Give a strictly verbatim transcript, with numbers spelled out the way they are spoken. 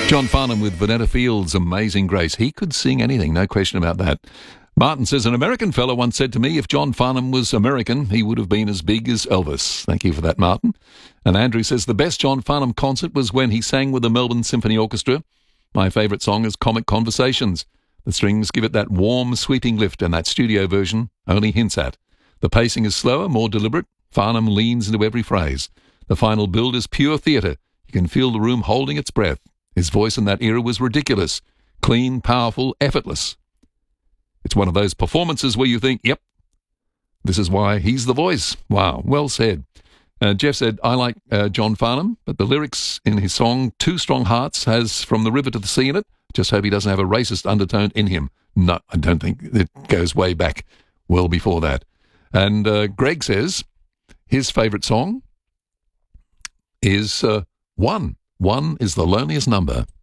John Farnham with Vanetta Field's Amazing Grace. He could sing anything, no question about that. Martin says, an American fellow once said to me, if John Farnham was American, he would have been as big as Elvis. Thank you for that, Martin. And Andrew says, the best John Farnham concert was when he sang with the Melbourne Symphony Orchestra. My favourite song is Comic Conversations. The strings give it that warm, sweeping lift, and that studio version only hints at. The pacing is slower, more deliberate. Farnham leans into every phrase. The final build is pure theatre. You can feel the room holding its breath. His voice in that era was ridiculous, clean, powerful, effortless. It's one of those performances where you think, yep, this is why he's the voice. Wow, well said. Uh, Jeff said, I like uh, John Farnham, but the lyrics in his song Two Strong Hearts has From the River to the Sea in it. Just hope he doesn't have a racist undertone in him. No, I don't think it goes way back, well before that. And uh, Greg says his favourite song is uh, One. One is the loneliest number.